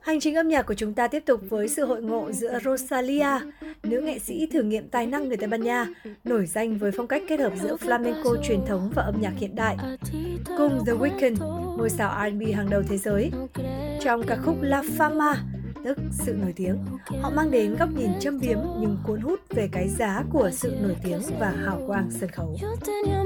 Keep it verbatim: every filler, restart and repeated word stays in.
Hành trình âm nhạc của chúng ta tiếp tục với sự hội ngộ giữa Rosalia, nữ nghệ sĩ thử nghiệm tài năng người Tây Ban Nha, nổi danh với phong cách kết hợp giữa flamenco truyền thống và âm nhạc hiện đại, cùng The Weeknd, ngôi sao R and B hàng đầu thế giới. Trong ca khúc La Fama, tức sự nổi tiếng, họ mang đến góc nhìn châm biếm nhưng cuốn hút về cái giá của sự nổi tiếng và hào quang sân khấu.